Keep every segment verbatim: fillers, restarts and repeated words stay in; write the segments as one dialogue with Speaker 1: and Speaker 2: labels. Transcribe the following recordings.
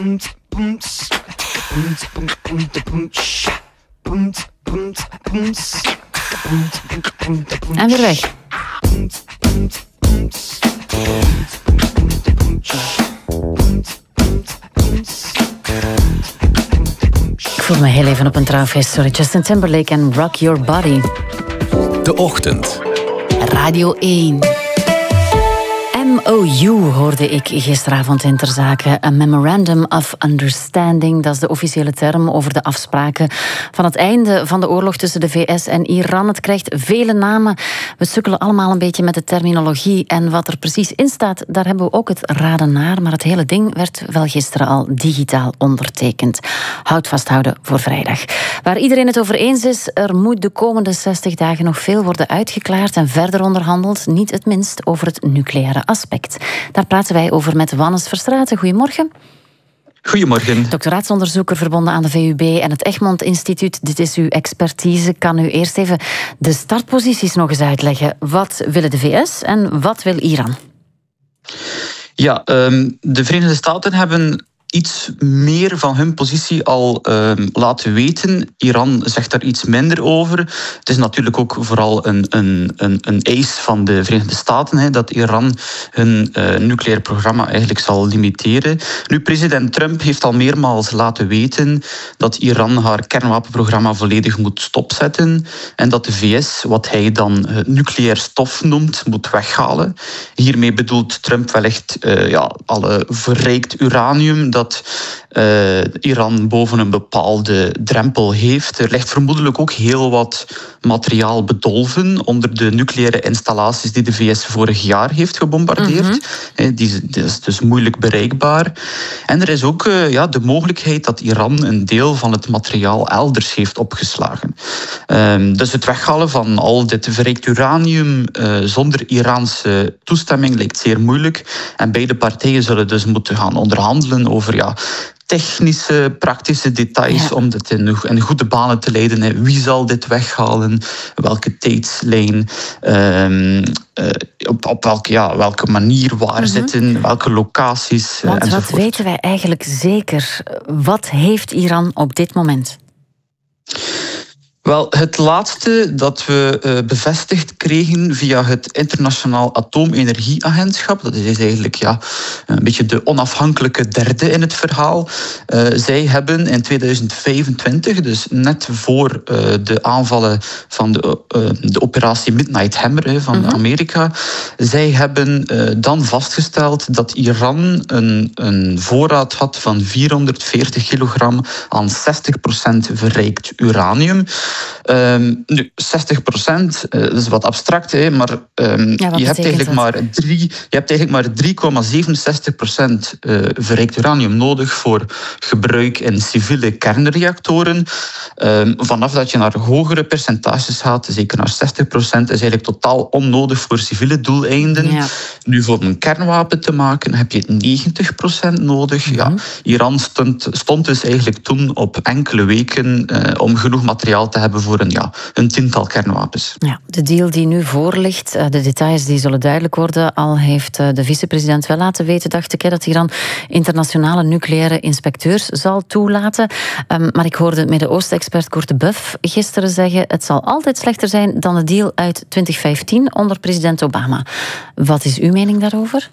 Speaker 1: En weer weg. Ik voel me heel even op een trouwfeest. Sorry, Justin Timberlake en Rock Your Body.
Speaker 2: De Ochtend.
Speaker 1: Radio één. M O U hoorde ik gisteravond in Ter Zake. Een Memorandum of Understanding. Dat is de officiële term over de afspraken van het einde van de oorlog tussen de V S en Iran. Het krijgt vele namen. We sukkelen allemaal een beetje met de terminologie. En wat er precies in staat, daar hebben we ook het raden naar. Maar het hele ding werd wel gisteren al digitaal ondertekend. Houd vasthouden voor vrijdag. Waar iedereen het over eens is, er moet de komende zestig dagen nog veel worden uitgeklaard en verder onderhandeld. Niet het minst over het nucleaire aspect. Daar praten wij over met Wannes Verstraeten. Goedemorgen.
Speaker 3: Goedemorgen.
Speaker 1: Doctoraatsonderzoeker verbonden aan de V U B en het Egmont Instituut. Dit is uw expertise. Kan u eerst even de startposities nog eens uitleggen? Wat willen de V S en wat wil Iran?
Speaker 3: Ja, um, de Verenigde Staten hebben iets meer van hun positie al uh, laten weten. Iran zegt daar iets minder over. Het is natuurlijk ook vooral een, een, een, een eis van de Verenigde Staten, hè, dat Iran hun uh, nucleair programma eigenlijk zal limiteren. Nu, president Trump heeft al meermaals laten weten dat Iran haar kernwapenprogramma volledig moet stopzetten en dat de V S, wat hij dan uh, nucleair stof noemt, moet weghalen. Hiermee bedoelt Trump wellicht uh, ja, alle verrijkt uranium dat dat uh, Iran boven een bepaalde drempel heeft. Er ligt vermoedelijk ook heel wat materiaal bedolven onder de nucleaire installaties die de V S vorig jaar heeft gebombardeerd. Mm-hmm. Die, die is dus moeilijk bereikbaar. En er is ook uh, ja, de mogelijkheid dat Iran een deel van het materiaal elders heeft opgeslagen. Um, dus het weghalen van al dit verrijkt uranium uh, zonder Iraanse toestemming lijkt zeer moeilijk. En beide partijen zullen dus moeten gaan onderhandelen over ja, technische, praktische details ja. om dit in, in goede banen te leiden. Wie zal dit weghalen? Welke tijdslijn? Um, uh, op op welke, ja, welke manier? Waar mm-hmm. zitten? Welke locaties?
Speaker 1: Want
Speaker 3: enzovoort.
Speaker 1: Wat weten wij eigenlijk zeker? Wat heeft Iran op dit moment?
Speaker 3: Wel, het laatste dat we uh, bevestigd kregen via het Internationaal Atoomenergieagentschap, dat is eigenlijk ja, een beetje de onafhankelijke derde in het verhaal. Uh, zij hebben in tweeduizend vijfentwintig, dus net voor uh, de aanvallen van de, uh, de operatie Midnight Hammer uh, van mm-hmm. Amerika, zij hebben uh, dan vastgesteld dat Iran een, een voorraad had van vierhonderdveertig kilogram aan zestig procent verrijkt uranium. Um, nu, zestig procent, uh, dat is wat abstract, hè, maar um, ja, je, hebt eigenlijk maar drie, je hebt eigenlijk maar drie komma zevenenzestig procent uh, verrijkt uranium nodig voor gebruik in civiele kernreactoren. Um, vanaf dat je naar hogere percentages gaat, zeker naar zestig procent, is eigenlijk totaal onnodig voor civiele doeleinden. Ja. Nu, voor een kernwapen te maken, heb je negentig procent nodig. Mm-hmm. Ja, Iran stond, stond dus eigenlijk toen op enkele weken uh, om genoeg materiaal te hebben voor een, ja, een tiental kernwapens.
Speaker 1: Ja, de deal die nu voor ligt, de details die zullen duidelijk worden. Al heeft de vicepresident wel laten weten, dacht ik, dat Iran internationale nucleaire inspecteurs zal toelaten. Um, maar ik hoorde Midden-Oosten-expert Koert de Buff gisteren zeggen, het zal altijd slechter zijn dan de deal uit twintig vijftien onder president Obama. Wat is uw mening daarover?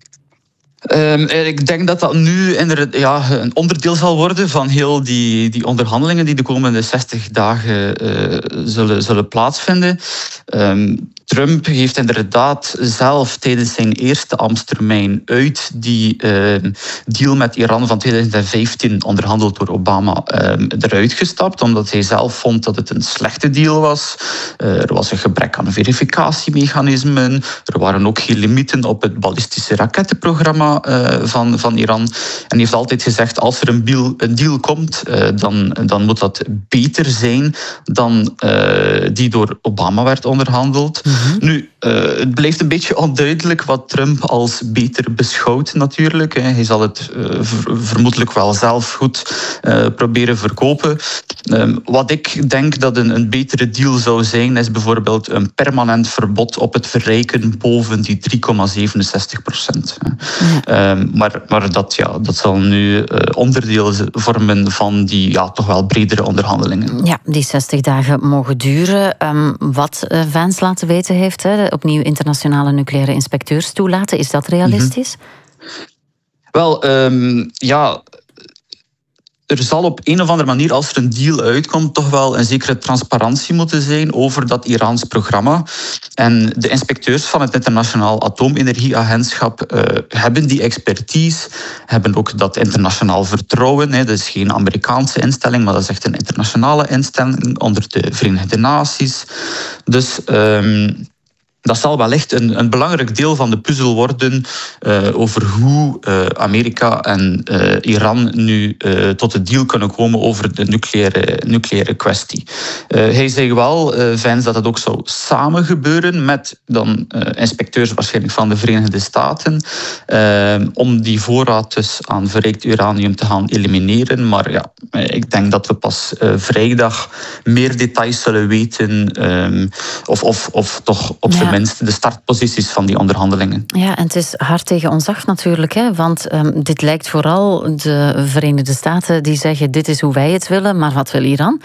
Speaker 3: Um, ik denk dat dat nu ja, een onderdeel zal worden van heel die, die onderhandelingen die de komende zestig dagen uh, zullen, zullen plaatsvinden. Um, Trump heeft inderdaad zelf tijdens zijn eerste ambtstermijn uit die uh, deal met Iran van tweeduizend vijftien, onderhandeld door Obama, uh, eruit gestapt, omdat hij zelf vond dat het een slechte deal was. Uh, er was een gebrek aan verificatiemechanismen. Er waren ook geen limieten op het ballistische rakettenprogramma uh, van, van Iran. En hij heeft altijd gezegd, als er een deal, een deal komt, uh, dan, dan moet dat beter zijn dan uh, die door Obama werd onderhandeld. Mm-hmm. Mm-hmm. Nu, uh, het blijft een beetje onduidelijk wat Trump als beter beschouwt natuurlijk. Hè. Hij zal het uh, ver- vermoedelijk wel zelf goed uh, proberen verkopen. Um, wat ik denk dat een, een betere deal zou zijn, is bijvoorbeeld een permanent verbod op het verrijken boven die drie komma zevenenzestig procent. Ja. Um, maar maar dat, ja, dat zal nu uh, onderdeel vormen van die ja, toch wel bredere onderhandelingen.
Speaker 1: Ja, die zestig dagen mogen duren. Um, wat uh, Vance laten weten heeft, hè, opnieuw internationale nucleaire inspecteurs toelaten, is dat realistisch?
Speaker 3: Mm-hmm. Wel, um, ja... Er zal op een of andere manier, als er een deal uitkomt, toch wel een zekere transparantie moeten zijn over dat Iraans programma. En de inspecteurs van het Internationaal Atoomenergieagentschap uh, hebben die expertise, hebben ook dat internationaal vertrouwen. Hè. Dat is geen Amerikaanse instelling, maar dat is echt een internationale instelling onder de Verenigde Naties. Dus... Um, Dat zal wellicht een, een belangrijk deel van de puzzel worden uh, over hoe uh, Amerika en uh, Iran nu uh, tot een deal kunnen komen over de nucleaire, nucleaire kwestie. Uh, hij zei wel, uh, Vance, dat het ook zou samen gebeuren met dan uh, inspecteurs waarschijnlijk van de Verenigde Staten, uh, om die voorraad dus aan verrijkt uranium te gaan elimineren. Maar ja, ik denk dat we pas uh, vrijdag meer details zullen weten, um, of, of, of toch op zijn
Speaker 1: ja.
Speaker 3: minst de startposities van die onderhandelingen.
Speaker 1: Ja, en het is hard tegen ontzag natuurlijk, hè? Want um, dit lijkt vooral de Verenigde Staten die zeggen dit is hoe wij het willen, maar wat wil Iran?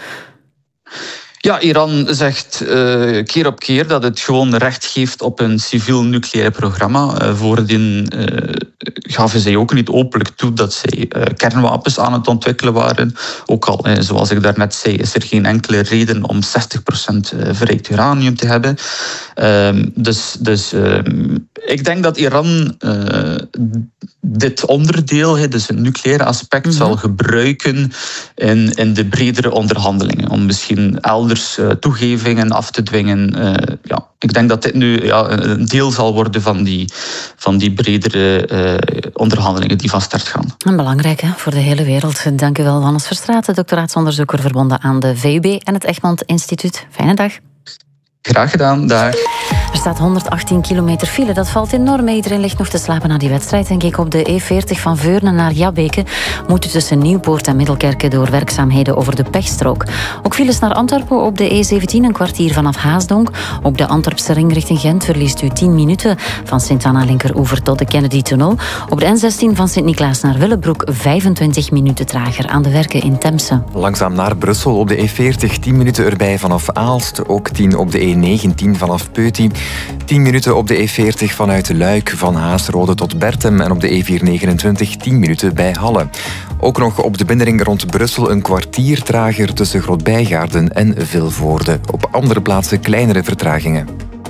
Speaker 3: Ja, Iran zegt uh, keer op keer dat het gewoon recht geeft op een civiel nucleair programma. Uh, voordien uh, gaven zij ook niet openlijk toe dat zij uh, kernwapens aan het ontwikkelen waren. Ook al, uh, zoals ik daarnet zei, is er geen enkele reden om zestig procent verrijkt uranium te hebben. Uh, dus dus uh, ik denk dat Iran uh, dit onderdeel, dus het nucleaire aspect, mm-hmm. zal gebruiken in, in de bredere onderhandelingen. Om misschien elders Uh, toegevingen af te dwingen. Uh, ja, ik denk dat dit nu ja, een deel zal worden van die, van die bredere uh, onderhandelingen die van start gaan.
Speaker 1: En belangrijk hè, voor de hele wereld. Dank u wel, Wannes Verstraeten, doctoraatsonderzoeker verbonden aan de V U B en het Egmond Instituut. Fijne dag.
Speaker 3: Graag gedaan, dag.
Speaker 1: Er staat honderdachttien kilometer file, dat valt enorm mee. Iedereen ligt nog te slapen na die wedstrijd, denk ik. Op de E veertig van Veurne naar Jabbeke moet u tussen Nieuwpoort en Middelkerke door werkzaamheden over de pechstrook. Ook files naar Antwerpen op de E zeventien, een kwartier vanaf Haasdonk. Op de Antwerpse ring richting Gent verliest u tien minuten van Sint-Anna linkeroever tot de Kennedy-tunnel. Op de N zestien van Sint-Niklaas naar Willebroek vijfentwintig minuten trager aan de werken in Temse.
Speaker 4: Langzaam naar Brussel op de E veertig, tien minuten erbij vanaf Aalst. Ook tien op de E negentien vanaf Peuty. tien minuten op de E veertig vanuit Luik, van Haasrode tot Bertem. En op de E vierhonderdnegenentwintig tien minuten bij Halle. Ook nog op de binnenring rond Brussel een kwartier trager tussen Grootbijgaarden en Vilvoorde. Op andere plaatsen kleinere vertragingen.